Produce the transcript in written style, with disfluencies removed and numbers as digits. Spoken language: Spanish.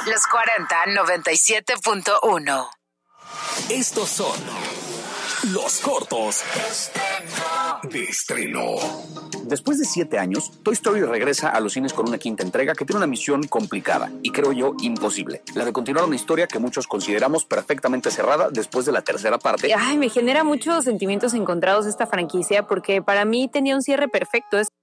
Los 40 97.1. Estos son los cortos de estreno. Después de 7 años, Toy Story regresa a los cines con una quinta entrega que tiene una misión complicada y creo yo imposible. La de continuar una historia que muchos consideramos perfectamente cerrada después de la tercera parte. Me genera muchos sentimientos encontrados esta franquicia porque para mí tenía un cierre perfecto.